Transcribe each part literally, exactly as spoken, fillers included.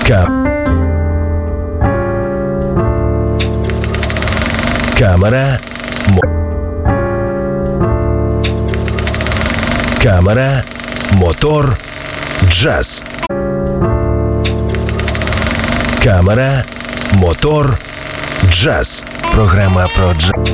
Ка... Камера. Мо... Камера. Мотор. Джаз. Камера. Мотор. Джаз. Програма про джаз.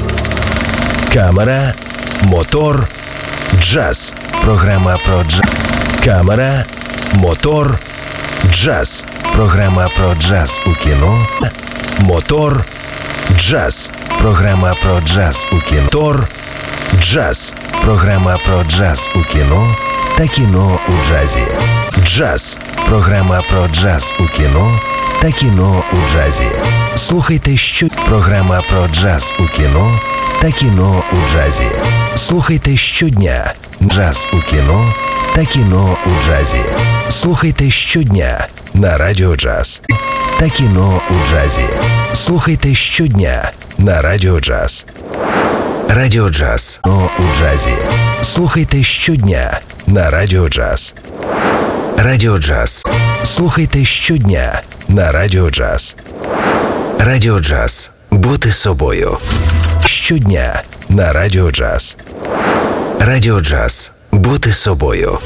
Камера. Мотор. Джаз. Програма про джаз. Камера. Мотор. Джаз. Програма про джаз у кіно. Мотор. Джаз. Програма про джаз у кіно. Мотор. Джаз. Програма про джаз у кіно та кіно у джазі. Джаз. Програма про джаз у кіно та кіно у джазі. Слухайте, що програма про джаз у кіно та кіно у джазі. Слухайте щодня джаз у кіно та кіно у джазі. Слухайте щодня на Радіо Джаз та кіно у джазі. Слухайте щодня на Радіо Джаз. Радіо Джаз у джазі. Слухайте щодня на Радіо Джаз. Радіо Джаз. Слухайте щодня на Радіо Джаз. Радіо Джаз. Бути собою. Щодня на Радіо Джаз. Радіо Джаз. Бути собою.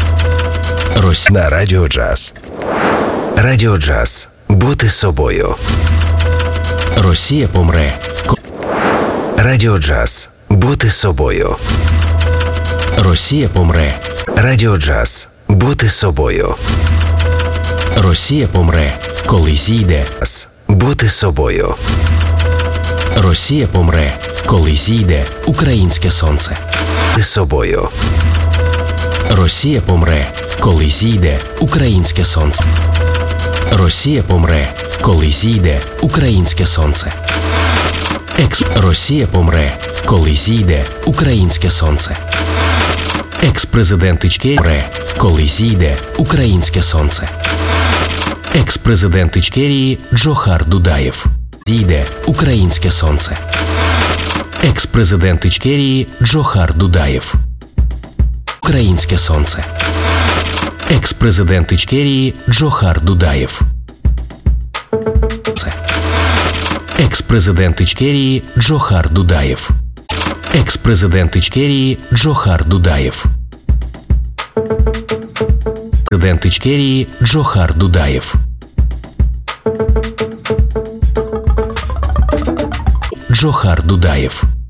Рось на Радіо Джаз. Радіо Джаз. Бути собою. Росія помре. Радіо Джаз. Бути собою. Росія помре. Радіо Джаз. Бути собою. Росія помре, коли зійде. Бути собою. Росія помре, коли зійде українське сонце. Бути собою. Росія помре, коли зійде українське сонце. Росія помре, коли зійде українське сонце. Екс. Росія помре, коли зійде українське сонце. Екс-президент Ічкерії помре, коли зійде українське сонце. Екс-президент Ічкерії Джохар Дудаєв. Зійде українське сонце. Екс-президент Ічкерії Джохар Дудаєв. Українське сонце. Екс-президент Ічкерії Джохар Дудаєв. Екс-президент Ічкерії Джохар Дудаєв. Екс-президент Ічкерії Джохар Дудаєв. Президент Ічкерії Джохар Дудаєв. Джохар Дудаєв.